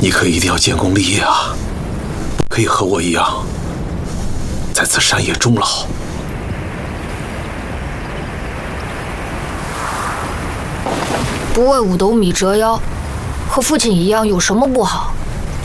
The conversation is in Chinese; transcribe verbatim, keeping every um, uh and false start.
你可一定要建功立业啊！可以和我一样，在此山野终老。 不为五斗米折腰，和父亲一样有什么不好？